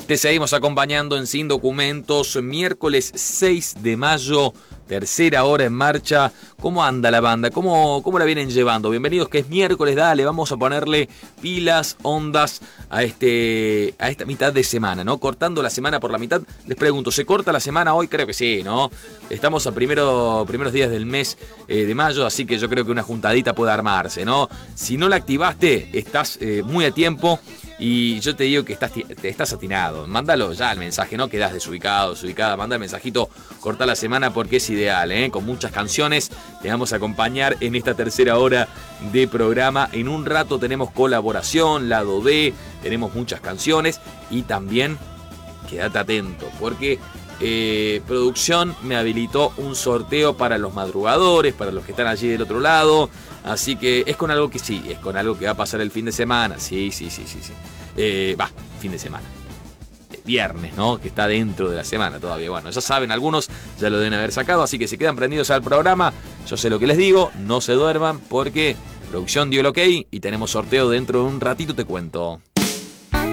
Te seguimos acompañando en Sin Documentos, miércoles 6 de mayo, tercera hora en marcha. ¿Cómo anda la banda? ¿Cómo la vienen llevando? Bienvenidos, que es miércoles, dale, vamos a ponerle pilas, ondas a esta mitad de semana, ¿no? Cortando la semana por la mitad. Les pregunto, ¿se corta la semana hoy? Creo que sí, ¿no? Estamos a primeros días del mes de mayo, así que yo creo que una juntadita puede armarse, ¿no? Si no la activaste, estás muy a tiempo. Y yo te digo que estás atinado. Mándalo ya el mensaje, no quedás desubicada. Manda el mensajito, corta la semana porque es ideal, ¿eh? Con muchas canciones. Te vamos a acompañar en esta tercera hora de programa. En un rato tenemos colaboración, lado B, tenemos muchas canciones. Y también, quédate atento, porque producción me habilitó un sorteo para los madrugadores, para los que están allí del otro lado. Así que es con algo que va a pasar el fin de semana. Sí. Fin de semana. Viernes, ¿no? Que está dentro de la semana todavía. Bueno, ya saben, algunos ya lo deben haber sacado, así que se quedan prendidos al programa. Yo sé lo que les digo, no se duerman porque producción dio el ok y tenemos sorteo dentro de un ratito, te cuento.